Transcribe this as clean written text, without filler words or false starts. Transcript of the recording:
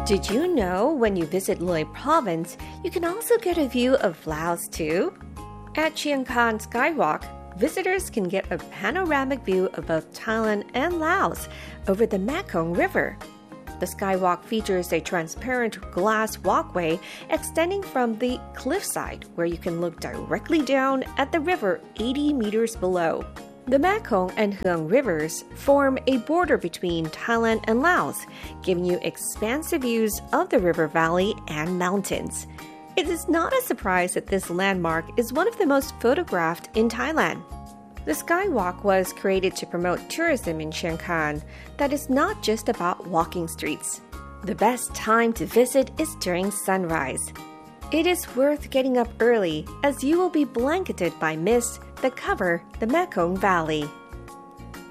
Did you know when you visit Loei Province, you can also get a view of Laos too? At Chiang Khon Skywalk, visitors can get a panoramic view of both Thailand and Laos over the Mekong River. The skywalk features a transparent glass walkway extending from the cliffside where you can look directly down at the river 80 meters below. The Mekong and Huang rivers form a border between Thailand and Laos, giving you expansive views of the river valley and mountains. It is not a surprise that this landmark is one of the most photographed in Thailand. The Skywalk was created to promote tourism in Chiang Khon that is not just about walking streets. The best time to visit is during sunrise. It is worth getting up early as you will be blanketed by mist that cover the Mekong Valley.